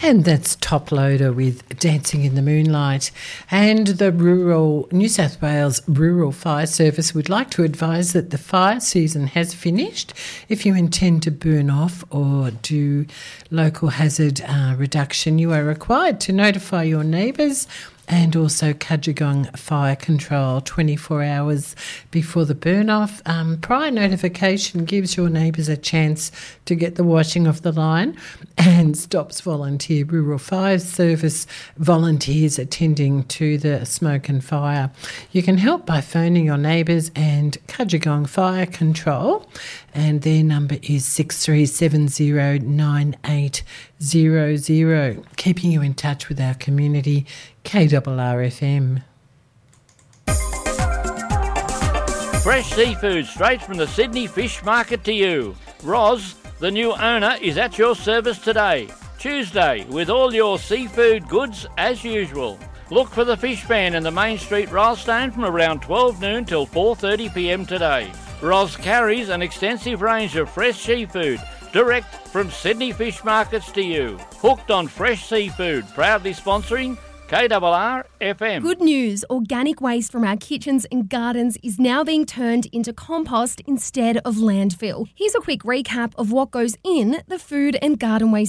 And that's Top Loader with Dancing in the Moonlight. And the New South Wales Rural Fire Service would like to advise that the fire season has finished. If you intend to burn off or do local hazard reduction, you are required to notify your neighbours and also Cudgegong Fire Control 24 hours before the burn-off. Prior notification gives your neighbours a chance to get the washing off the line and stops Volunteer Rural Fire Service volunteers attending to the smoke and fire. You can help by phoning your neighbours and Cudgegong Fire Control, and their number is 63709800, keeping you in touch with our community, KRRFM. Fresh seafood straight from the Sydney Fish Market to you. Roz, the new owner, is at your service today, Tuesday, with all your seafood goods as usual. Look for the fish van in the Main Street Rylstone from around 12 noon till 4:30pm today. Roz carries an extensive range of fresh seafood, direct from Sydney Fish Markets to you. Hooked on fresh seafood, proudly sponsoring KRR FM. Good news, organic waste from our kitchens and gardens is now being turned into compost instead of landfill. Here's a quick recap of what goes in the food and garden waste